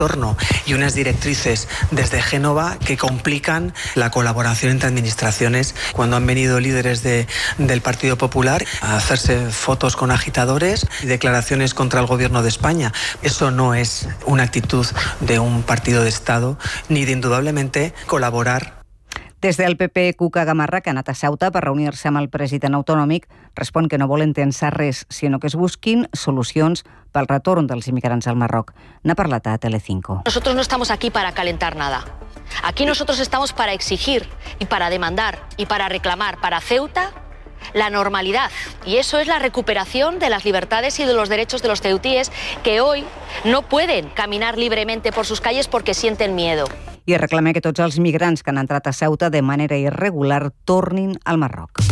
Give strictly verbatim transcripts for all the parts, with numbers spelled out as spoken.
y unas directrices desde Génova que complican la colaboración entre administraciones. Cuando han venido líderes de, del Partido Popular a hacerse fotos con agitadores y declaraciones contra el gobierno de España, eso no es una actitud de un partido de Estado, ni de indudablemente colaborar. Des del P P, Cuca Gamarra, que ha anat a Ceuta per reunir-se amb el president autonòmic, respon que no volen tensar res, sinó que es busquin solucions pel retorn dels immigrants al Marroc. N'ha parlat a Telecinco. Nosotros no estamos aquí para calentar nada. Aquí nosotros estamos para exigir y para demandar y para reclamar para Ceuta la normalidad. Y eso es la recuperación de las libertades y de los derechos de los ceutíes que hoy no pueden caminar libremente por sus calles porque sienten miedo. I reclama que tots els migrants que han entrat a Ceuta de manera irregular tornin al Marroc.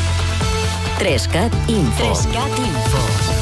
Trescat Info. Trescat Info.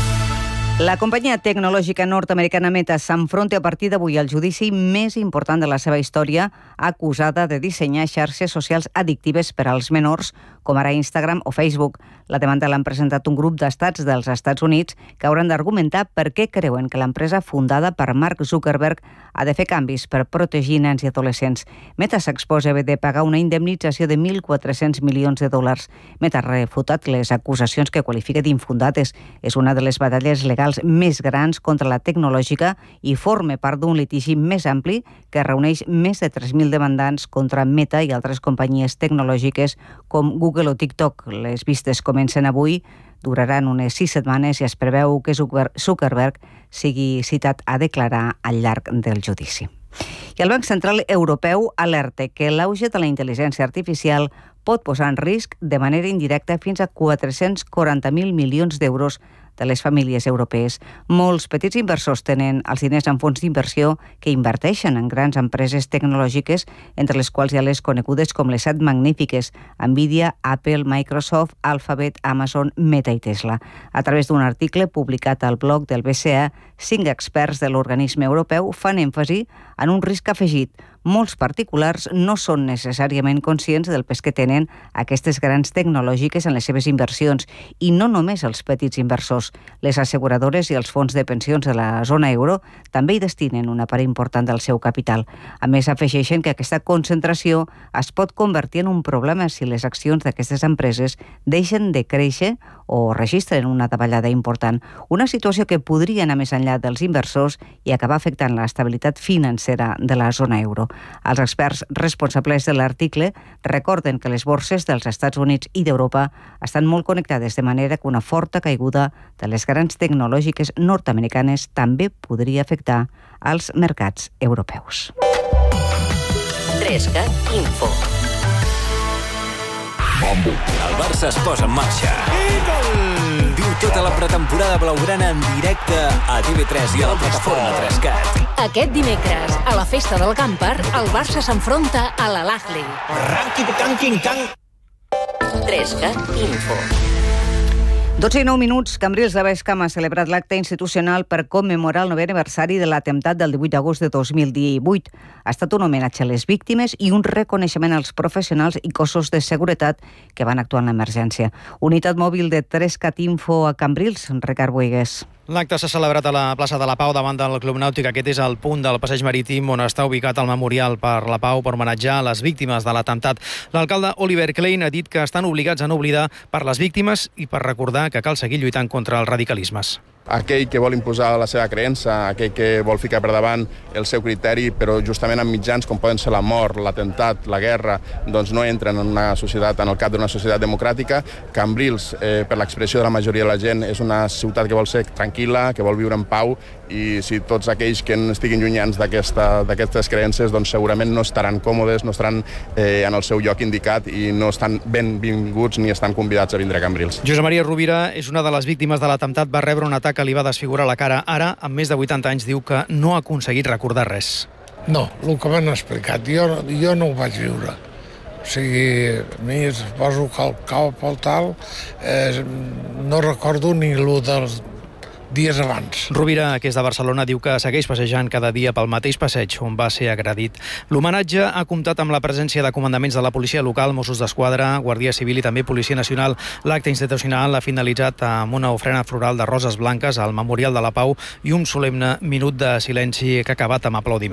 La companyia tecnològica nord-americana Meta s'enfronta a partir d'avui al judici més important de la seva història, acusada de dissenyar xarxes socials addictives per als menors, com ara Instagram o Facebook. La demanda l'han presentat un grup d'estats dels Estats Units que hauran d'argumentar per què creuen que l'empresa fundada per Mark Zuckerberg ha de fer canvis per protegir nens i adolescents. Meta s'exposa a haver de pagar una indemnització de mil quatre-cents milions de dòlars. Meta ha refutat les acusacions que qualifica d'infundades. És una de les batalles legals més grans contra la tecnològica i forma part d'un litigi més ampli que reuneix més de tres mil demandants contra Meta i altres companyies tecnològiques com Google o TikTok. Les vistes comencen avui, duraran unes sis setmanes i es preveu que Zuckerberg sigui citat a declarar al llarg del judici. I el Banc Central Europeu alerta que l'auge de la intel·ligència artificial pot posar en risc de manera indirecta fins a quatre-cents quaranta mil milions d'euros de les famílies europees. Molts petits inversors tenen els diners en fons d'inversió que inverteixen en grans empreses tecnològiques, entre les quals hi ha les conegudes com les set magnífiques: Nvidia, Apple, Microsoft, Alphabet, Amazon, Meta i Tesla. A través d'un article publicat al blog del B C E, cinc experts de l'organisme europeu fan èmfasi en un risc afegit. Molts particulars no són necessàriament conscients del pes que tenen aquestes grans tecnològiques en les seves inversions, i no només els petits inversors. Les asseguradores i els fons de pensions de la zona euro també hi destinen una part important del seu capital. A més, afegeixen que aquesta concentració es pot convertir en un problema si les accions d'aquestes empreses deixen de créixer o registren una davallada important. Una situació que podria anar més enllà dels inversors i acabar afectant l'estabilitat financera de la zona euro. Els experts responsables de l'article recorden que les borses dels Estats Units i d'Europa estan molt connectades, de manera que una forta caiguda de les grans tecnològiques nord-americanes també podria afectar als mercats europeus. Trescat Info. El Barça es posa en marxa. Viu tota la pretemporada blaugrana en directe a T V tres i a la plataforma Trescat. Aquest dimecres, a la festa del Campar, el Barça s'enfronta a l'Al-Ahly. Trescat Info. dotze i nou minuts, Cambrils de Baix Camp ha celebrat l'acte institucional per commemorar el novè aniversari de l'atemptat del divuit d'agost de dos mil divuit. Ha estat un homenatge a les víctimes i un reconeixement als professionals i cossos de seguretat que van actuar en l'emergència. Unitat mòbil de Trescat Info a Cambrils, Ricard Boigues. L'acte s'ha celebrat a la plaça de la Pau davant del Club Nàutic. Aquest és el punt del passeig marítim on està ubicat el Memorial per la Pau per homenatjar les víctimes de l'atemptat. L'alcalde Oliver Klein ha dit que estan obligats a no oblidar per les víctimes i per recordar que cal seguir lluitant contra els radicalismes. Aquell que vol imposar la seva creença, aquell que vol ficar per davant el seu criteri, però justament amb mitjans com poden ser la mort, l'atemptat, la guerra, doncs no entren en una societat, en el cap d'una societat democràtica. Cambrils, eh, per l'expressió de la majoria de la gent, és una ciutat que vol ser tranquil·la, que vol viure en pau, i si tots aquells que estiguin llunyans d'aquestes creences, doncs segurament no estaran còmodes, no estaran eh, en el seu lloc indicat i no estan benvinguts ni estan convidats a vindre a Cambrils. Josep Maria Rovira és una de les víctimes de l'atemptat. Va rebre un atac que li va desfigurar la cara. Ara, amb més de vuitanta anys, diu que no ha aconseguit recordar res. No, el que m'han explicat, jo, jo no ho vaig viure. O sigui, a mi es poso el cap al tal, eh, no recordo ni el del, dies abans. Rovira, que és de Barcelona, diu que segueix passejant cada dia pel mateix passeig on va ser agredit. L'homenatge ha comptat amb la presència de comandaments de la policia local, Mossos d'Esquadra, Guàrdia Civil i també Policia Nacional. L'acte institucional ha finalitzat amb una ofrena floral de roses blanques al Memorial de la Pau i un solemne minut de silenci que ha acabat amb aplaudiments.